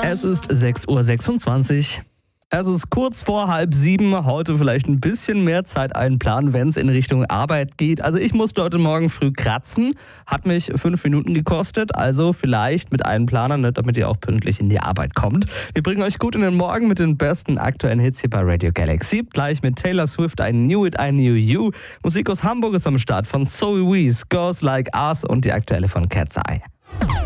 Es ist 6:26 Uhr. Es ist kurz vor 6:30. Heute vielleicht ein bisschen mehr Zeit einplanen, wenn es in Richtung Arbeit geht. Also ich musste heute Morgen früh kratzen. Hat mich 5 Minuten gekostet. Also vielleicht mit einem Planer, ne, damit ihr auch pünktlich in die Arbeit kommt. Wir bringen euch gut in den Morgen mit den besten aktuellen Hits hier bei Radio Galaxy. Gleich mit Taylor Swift, I Knew It, I Knew You. Musik aus Hamburg ist am Start von Zoe Wees, Girls Like Us und die aktuelle von Cat's Eye.